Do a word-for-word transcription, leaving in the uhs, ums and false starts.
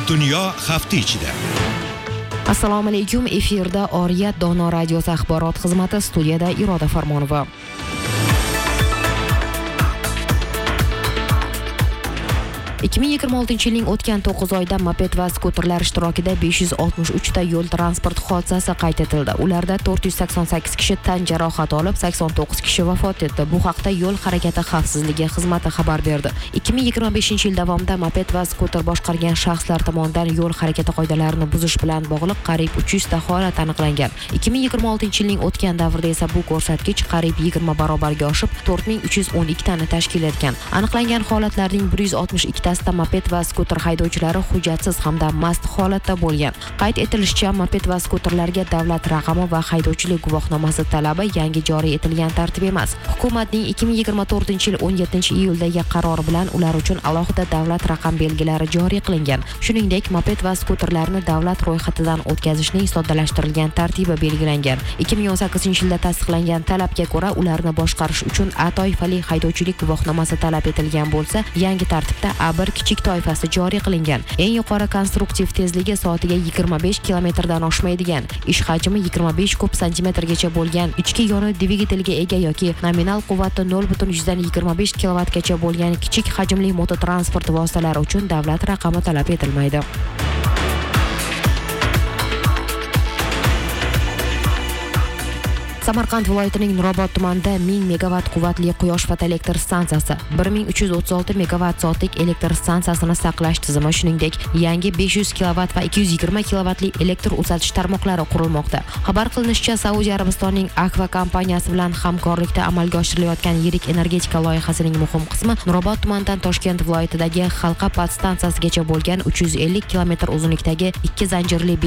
Dunyo hafta ichida. Assalomu alaykum. Efirda Oriyat Dono radiosi axborot xizmati, studiyada Iroda Farmonova. ikki ming yigirma oltinchi yilning o'tgan to'qqiz oyida moped va skuterlar ishtirokida besh yuz oltmish uch ta yo'l transport hodisasi qayd etildi. Ularda to'rt yuz sakson sakkiz kishi tan jarohati olib, sakson to'qqiz kishi vafot etdi. Bu haqda Yo'l harakati xavfsizligi xizmati xabar berdi. ikki ming yigirma beshinchi yil davomida moped va skuter boshqargan shaxslar tomonidan yo'l harakati qoidalarini buzish bilan bog'liq qariyb uch yuz ta holat aniqlangan. ikki ming yigirma oltinchi yilning o'tgan davrida esa bu ko'rsatkich qariyb yigirma barobarga oshib, to'rt ming uch yuz o'n ikki tani tashkil etgan. Aniqlangan holatlarning bir yuz oltmish ikki moped va skuter haydovchilari hujjatsiz hamda mast holatda bo'lgan. Qayd etilishicha, moped va skuterlarga davlat raqami va haydovchilik guvohnomasi talabi yangi joriy etilgan tartib emas. Hukumatning ikki ming yigirma to'rtinchi yil o'n yettinchi iyuldagi qarori bilan ular uchun alohida davlat raqam belgilari joriy qilingan. Shuningdek, moped va skuterlarni davlat ro'yxatidan o'tkazishning soddalashtirilgan tartibi belgilangan. ikki ming o'n sakkizinchi yilda tasdiqlangan talabga ko'ra, ularni boshqarish uchun A toifali haydovchilik guvohnomasi talab etilgan bo'lsa, yangi tartibda A bir kichik toifasi joriy qilingan. Eng yuqori konstruktiv tezligi soatiga yigirma besh kilometrdan oshmaydigan, ish hajmi yigirma besh kub santimetrgacha bo'lgan, ichki yoni dvigatelga ega yoki nominal quvvati nol butun yigirma besh kilovatgacha bo'lgan kichik hajmli mototransport vositalari uchun davlat raqami talab etilmaydi. Samarqand viloyatining Nurobod tumanida ming megavat quvvatli quyosh fotoelektr stansiyasi, bir ming uch yuz o'ttiz olti megavat soatlik elektr stansiyasini saqlash tizimi, shuningdek, yangi besh yuz kilovatt va ikki yuz yigirma kilovatli elektr uzatish tarmoqlari qurilmoqda. Xabar qilinishicha, Saudiya Arabistonining Akva kompaniyasi bilan hamkorlikda amalga oshirilayotgan yirik energetika loyihasining muhim qismi Nurobod tumanidan Toshkent viloyatidagi Halqa podstansiyasigacha bo'lgan uch yuz ellik kilometr uzunlikdagi ikki zanjirli